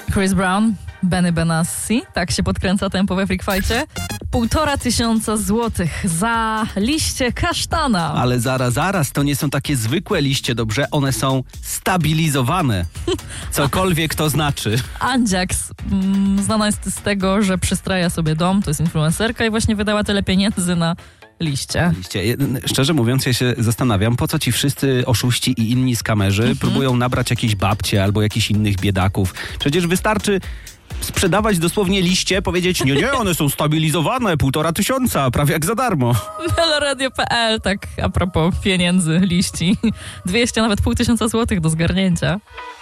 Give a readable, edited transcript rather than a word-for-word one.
Chris Brown, Benny Benassi, tak się podkręca tempo we Freak Fight'cie. 1500 złotych za liście kasztana. Ale zaraz, to nie są takie zwykłe liście, dobrze? One są stabilizowane. Cokolwiek to znaczy. Andziaks znana jest z tego, że przystraja sobie dom, to jest influencerka i właśnie wydała tyle pieniędzy na liście. Szczerze mówiąc, ja się zastanawiam, po co ci wszyscy oszuści i inni skamerzy próbują nabrać jakieś babcie albo jakichś innych biedaków. Przecież wystarczy sprzedawać dosłownie liście, powiedzieć, nie, one są stabilizowane, 1500, prawie jak za darmo. Meloradio.pl, tak a propos pieniędzy, liści. 200, nawet 1500 złotych do zgarnięcia.